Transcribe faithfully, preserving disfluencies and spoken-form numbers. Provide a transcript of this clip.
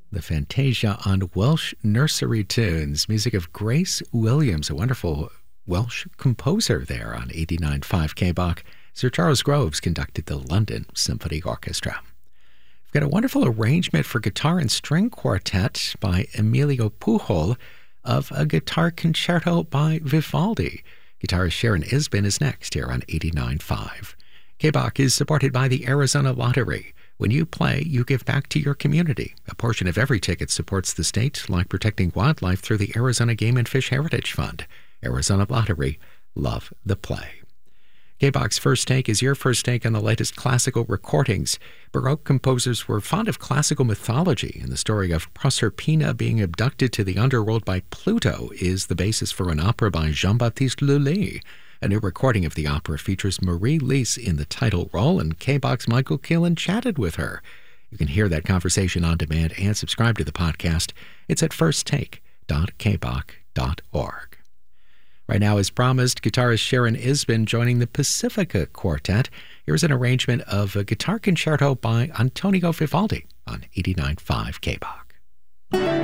The Fantasia on Welsh Nursery Tunes, music of Grace Williams, a wonderful Welsh composer there on eighty-nine point five K B O C. Sir Charles Groves conducted the London Symphony Orchestra. We've got a wonderful arrangement for guitar and string quartet by Emilio Pujol of a guitar concerto by Vivaldi. Guitarist Sharon Isbin is next here on eighty-nine point five. K B O C is supported by the Arizona Lottery. When you play, you give back to your community. A portion of every ticket supports the state, like protecting wildlife through the Arizona Game and Fish Heritage Fund. Arizona Lottery, love the play. K B O C's First Take is your first take on the latest classical recordings. Baroque composers were fond of classical mythology, and the story of Proserpina being abducted to the underworld by Pluto is the basis for an opera by Jean-Baptiste Lully. A new recording of the opera features Marie Lees in the title role, and K B O C's Michael Keelan chatted with her. You can hear that conversation on demand and subscribe to the podcast. It's at first take dot k b o c dot org. Right now, as promised, guitarist Sharon Isbin joining the Pacifica Quartet. Here's an arrangement of a guitar concerto by Antonio Vivaldi on eighty-nine point five K B O C.